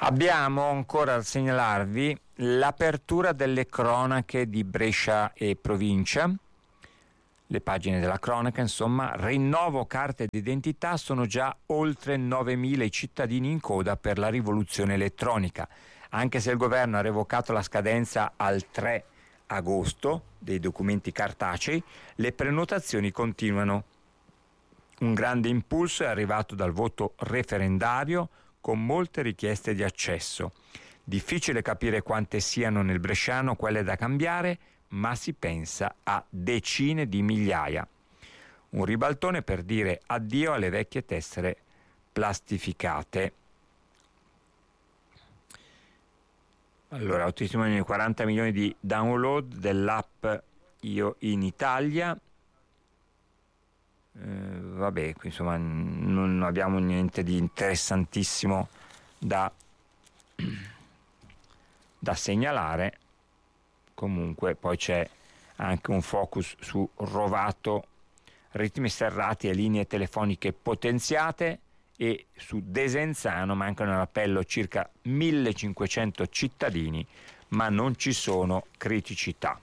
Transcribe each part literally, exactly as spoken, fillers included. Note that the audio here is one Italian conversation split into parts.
Abbiamo ancora da segnalarvi l'apertura delle cronache di Brescia e provincia. Le pagine della cronaca, insomma, rinnovo carte d'identità, sono già oltre novemila i cittadini in coda per la rivoluzione elettronica. Anche se il governo ha revocato la scadenza al tre agosto dei documenti cartacei, le prenotazioni continuano. Un grande impulso è arrivato dal voto referendario con molte richieste di accesso. Difficile capire quante siano nel bresciano quelle da cambiare, ma si pensa a decine di migliaia. Un ribaltone per dire addio alle vecchie tessere plastificate. Allora, ottimissimi quaranta milioni di download dell'app Io in Italia. Eh, vabbè, qui insomma non abbiamo niente di interessantissimo da, da segnalare. Comunque poi c'è anche un focus su Rovato, ritmi serrati e linee telefoniche potenziate, e su Desenzano mancano all'appello circa millecinquecento cittadini, ma non ci sono criticità.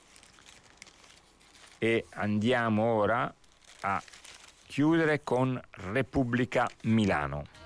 E andiamo ora a chiudere con Repubblica Milano.